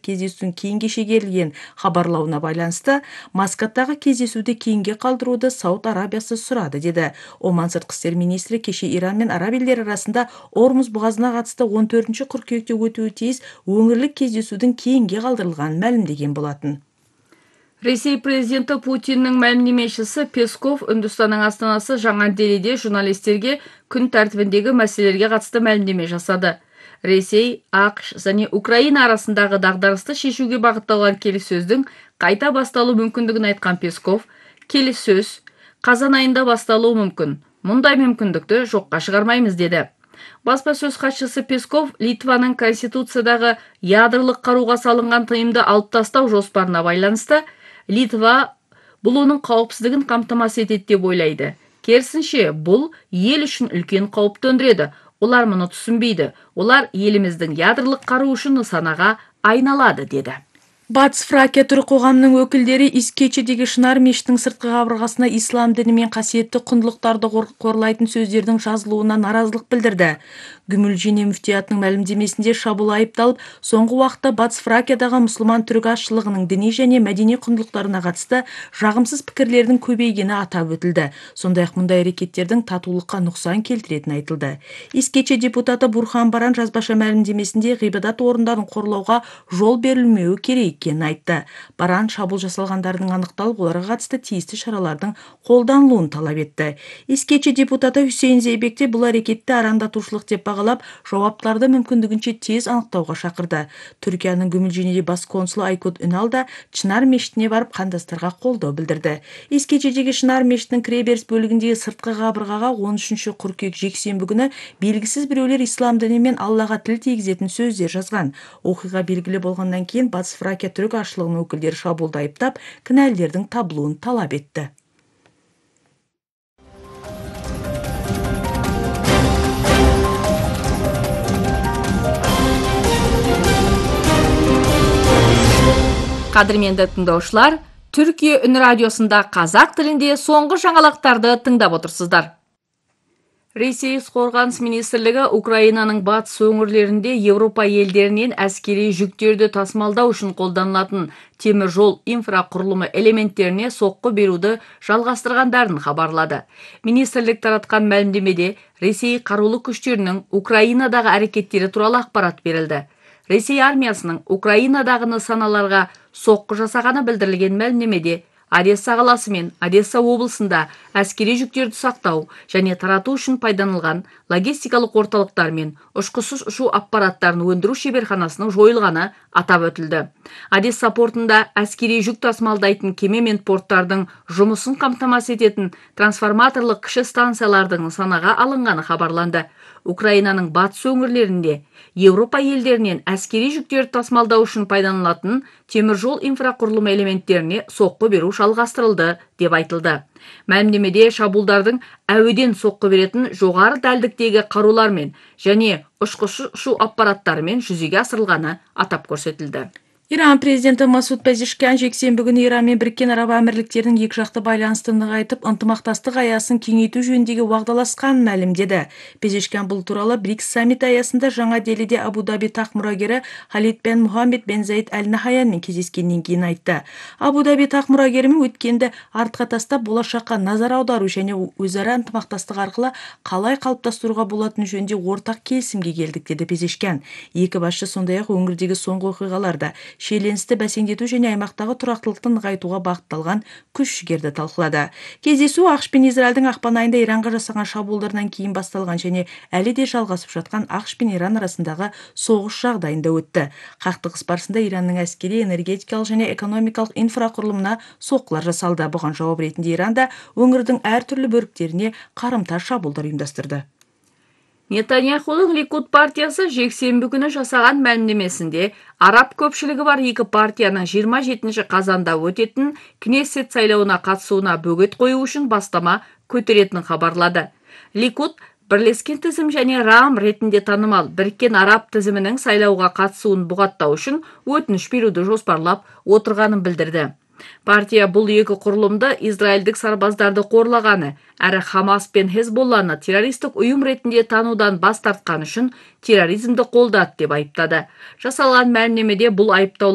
кездесудің кейінге шегерілген хабарлауына байланысты Маскаттағы кездесуді кейінге қалдыруды Сауд Арабиясы сұрады, деді. Оман сыртқы істер министрі кеше Иран мен араб елдері арасында Ормуз бұғазына қатысты 14 қыркүйекте өтуі тиіс өңірлік кездесудің кейінге қалдырылғанын мәлімдеген болатын. Ресей президенті Путиннің мәлімдемешісі Песков Үндістанның астанасы Жаңа Делиде журналистерге күн тәртібіндегі мәселелерге қатысты мәлімдеме жасады. Ресей, ақш және Украина арасындағы дағдарысты шешуге бағытталған келіссөздің қайта басталу мүмкіндігін айтқан Песков, келіссөз қазан айында басталуы мүмкін. Мұндай мүмкіндікті жоққа шығармаймыз, деді. Баспасөз хатшысы Песков Литваның конституциядағы ядролық қаруға салынған тыйымды алып тастау жоспарына байланысты Литва бұл оның қауіпсіздігін қамтамасыз етеді деп ойлайды. Керісінше, бұл ел үшін үлкен қауіп төндіреді. Олар мұны түсінбейді. Олар еліміздің ядролық қару үшін нысанаға айналады, деді. Батыс Фракия түрік қоғамының өкілдері Искечедегі Шынар мешітінің сыртқы қабырғасына ислам діні мен қасиетті құндылықтарды қорлайтын сөздердің жазылуына наразылық білдірді. Гүмүлжине мүфтиятының мәлімдемесінде шабуыл айыпталып, соңғы уақытта Батыс Фракиядағы мұсылман түрік азшылығының діни және мәдени құндылықтарына қатысты жағымсыз пікірлердің көбейгені атап өтілді. Сондай-ақ мұндай әрекеттердің татулыққа нұқсан келтіретіні айтылды. Искече депутаты Бурхан Баран жазбаша мәлімдемесінде ғибадат орындарын қорлауға жол берілмеуі керек екенін айтты. Баран шабуыл жасалғандардың анықталып, оларға қатысты тиісті шаралардың қолданылуын талап етті. Искече депутаты Хусейн Зейбекте бұл әрекетті арандатушылық деп бағалап, жауаптарды мүмкіндігінше тез анықтауға шақырды. Түркияның Гүмүлжинеде бас консулы Айкут Үнал да Чынар мешітіне барып қандастарға қолдау білдірді. Искечедегі Шынар мешітінің кіреберіс бөлігіндегі сыртқы қабырғаға 13 қыркүйек жексенбі күні белгісіз біреулер ислам діні мен Аллаға тіл тигізетін сөздер жазған. Оқиға белгілі болғаннан кейін Батыс Фракия түрік азшылығының өкілдері шабуылды айыптап, кінәлілердің табылуын талап етті. Қадірменді тыңдаушылар, Түркия үн радиосында қазақ тілінде соңғы жаңалықтарды тыңдап отырсыздар. Ресей қорғаныс министрлігі Украинаның батыс өңірлерінде Еуропа елдерінен әскери жүктерді тасымалдау үшін қолданылатын темір жол инфрақұрылымы элементтеріне соққы беруді жалғастырғандарын хабарлады. Министрлік таратқан мәлімдемеде Ресей қарулы күштерінің Украинадағы әрекеттері туралы ақпарат берілді. Ресей армиясының Украинадағы нысаналарға соққы жасағаны білдірілген мәлімдемеде Одесса қаласы мен Одесса облысында әскери жүктерді сақтау және тарату үшін пайдаланылған логистикалық орталықтар мен ұшқышсыз ұшу аппараттарын өндіру шеберханасының жойылғаны атап өтілді. Одесса портында әскери жүк тасымалдайтын кеме мен порттардың жұмысын қамтамасыз ететін трансформаторлық кіші станциялардың нысанаға алынғаны хабарланды. Украинаның батыс өңірлерінде Еуропа елдерінен әскери жүктерді тасымалдау үшін пайдаланылатын темір жол инфрақұрылымы элементтеріне соққы беру жалғастырылды деп айтылды. Мәлімдемеде шабуылдардың әуеден соққы беретін жоғары дәлдіктегі қарулармен және ұшқышсыз ұшу аппараттарымен жүзеге асырылғаны атап көрсетілді. Иран президенті Масуд Пезешкян жексенбі күні Иран мен Біріккен Араб Әмірліктерінің екіжақты байланысты нығайтып, ынтымақтастық аясын кеңейту жөніндегі уағдаласқанын мәлімдеді. Пезешкян бұл туралы БРИКС саммиті аясында Жаңа Делиде Абу-Даби тақ мұрагері Халид бен Мухаммед бен Заид әл-Нахаянмен кездескеннен кейін айтты. Абу-Даби тақ мұрагерімен өткенді артқа тастап, болашаққа назар аудару және өзара ынтымақтастық арқылы қалай қалыптастыруға болатыны жөнінде ортақ келісімге келдік, деді Пезешкян. Екі басшы сондай-ақ өңірдегі соңғы оқиғаларда шиеленісті бәсеңдету және аймақтағы тұрақтылықты нығайтуға бағытталған күш-жігерді талқылады. Кездесу ақш пен Израильдің ақпан айында Иранға жасаған шабуылдарынан кейін басталған және әлі де жалғасып жатқан ақш пен Иран арасындағы соғыс жағдайында өтті. Қақтығыс барысында Иранның әскери, энергетикалық және экономикалық инфрақұрылымына соққылар жасалды. Бұған жауап ретінде Иран да өңірдің әртүрлі бөліктеріне қарымта шабуылдар ұйымдастырды. Нетаньяхудың Ликуд партиясы жексенбі күні жасаған мәлімдемесінде араб көпшілігі бар екі партияның 27 қазанда өтетін Кнессет сайлауына қатысуына бөгет қою үшін бастама көтеретінін хабарлады. Ликуд бірлескен тізім және Рам ретінде танымал Біріккен Араб тізімінің сайлауға қатысуын бұғаттау үшін өтініш беруді жоспарлап отырғанын білдірді. Партия бұл екі құрылымды израильдік сарбаздарды қорлағаны, әрі Хамас пен Хезболланы террористік ұйым ретінде танудан бас тартқаны үшін терроризмді қолдады деп айыптады. Жасалған мәлімдемеде бұл айыптаулар